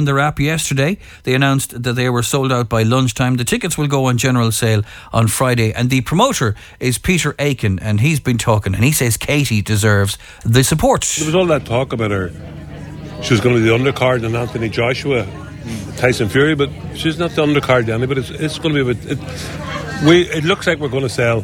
their app yesterday. They announced that they were sold out by lunchtime. The tickets will go on general sale on Friday, and the promoter is Peter Aiken, and he's been talking, and he says Katie deserves the support. There was all that talk about her. She was going to be the undercard in Anthony Joshua, Tyson Fury, but she's not the undercard, Danny. But it's going to be a bit. It looks like we're going to sell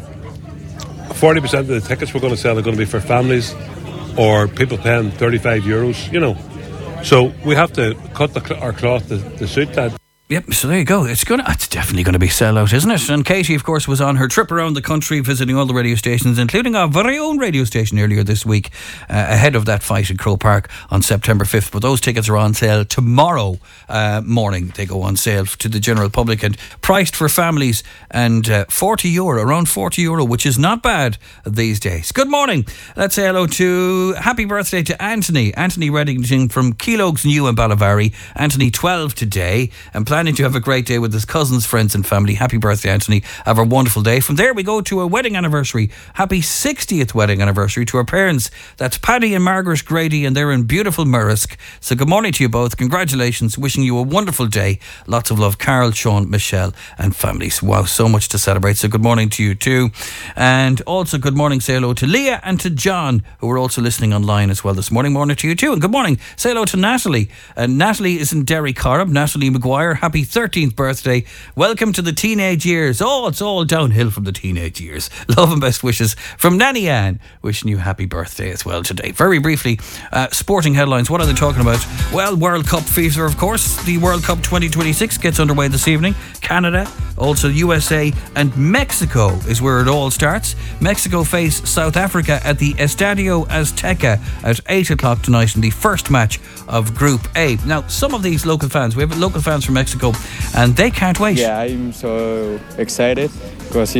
40% of the tickets we're going to sell are going to be for families or people paying €35. You know, so we have to cut our cloth to suit that. Yep, so there you go. It's definitely going to be sellout, isn't it? And Katie, of course, was on her trip around the country visiting all the radio stations, including our very own radio station earlier this week, ahead of that fight in Croke Park on September 5th. But those tickets are on sale tomorrow morning. They go on sale to the general public and priced for families, and €40, around €40, which is not bad these days. Good morning. Let's say hello to happy birthday to Anthony Reddington from Keelogues New in Ballavary. Anthony, 12 today, and planning to have a great day with his cousins, friends and family. Happy birthday, Anthony. Have a wonderful day. From there we go to a wedding anniversary. Happy 60th wedding anniversary to our parents. That's Paddy and Margaret Grady, and they're in beautiful Murrisk. So good morning to you both. Congratulations. Wishing you a wonderful day. Lots of love. Carol, Sean, Michelle and families. Wow, so much to celebrate. So good morning to you too. And also good morning, say hello to Leah and to John, who are also listening online as well this morning. Morning to you too. And good morning. Say hello to Natalie. And Natalie is in Derry Corrib. Natalie Maguire, happy 13th birthday. Welcome to the teenage years. Oh, it's all downhill from the teenage years. Love and best wishes from Nanny Ann. Wishing you happy birthday as well today. Very briefly, sporting headlines. What are they talking about? Well, World Cup fever, of course. The World Cup 2026 gets underway this evening. Canada, also USA and Mexico is where it all starts. Mexico face South Africa at the Estadio Azteca at 8 o'clock tonight in the first match of Group A. Now, some of these local fans, we have local fans from Mexico, and they can't wait. Yeah, I'm so excited because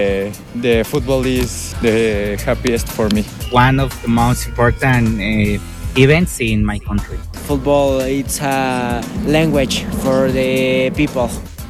the football is the happiest for me. One of the most important events in my country. Football, it's a language for the people.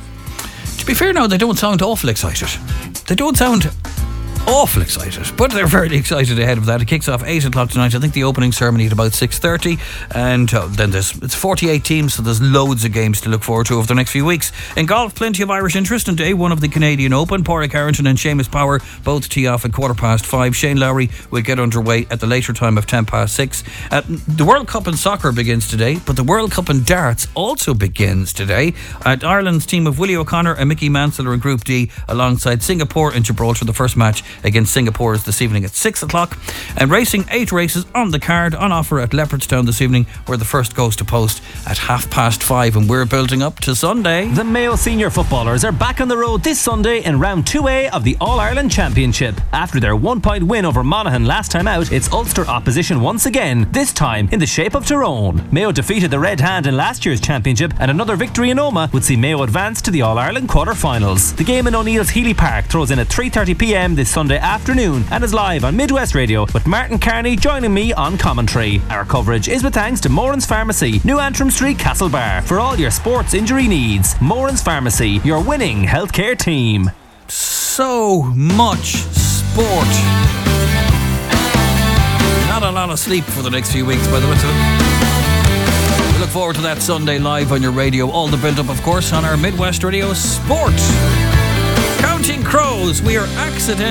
To be fair now, they don't sound awful excited. They don't sound awful excited, but they're very excited ahead of that. It kicks off 8 o'clock tonight. I think the opening ceremony at about 6:30, and then it's 48 teams, so there's loads of games to look forward to over the next few weeks. In golf, plenty of Irish interest in day one of the Canadian Open. Pádraig Harrington and Seamus Power both tee off at 5:15. Shane Lowry will get underway at the later time of 6:10. The World Cup in soccer begins today, but the World Cup in darts also begins today. Ireland's team of Willie O'Connor and Mickey Mansell are in Group D alongside Singapore and Gibraltar. The first match against Singapore is this evening at 6 o'clock. And racing, 8 races on the card on offer at Leopardstown this evening, where the first goes to post at 5:30, and we're building up to Sunday. The Mayo senior footballers are back on the road this Sunday in round 2A of the All-Ireland Championship. After their 1-point win over Monaghan last time out, it's Ulster opposition once again, this time in the shape of Tyrone. Mayo defeated the Red Hand in last year's championship, and another victory in Omagh would see Mayo advance to the All-Ireland quarter-finals. The game in O'Neill's Healy Park throws in at 3:30pm this Sunday afternoon and is live on Midwest Radio, with Martin Carney joining me on commentary. Our coverage is with thanks to Moran's Pharmacy, New Antrim Street, Castlebar. For all your sports injury needs, Moran's Pharmacy, your winning healthcare team. So much sport. Not a lot of sleep for the next few weeks, by the way. We look forward to that Sunday live on your radio. All the build-up, of course, on our Midwest Radio Sport. Counting Crows, we are accidentally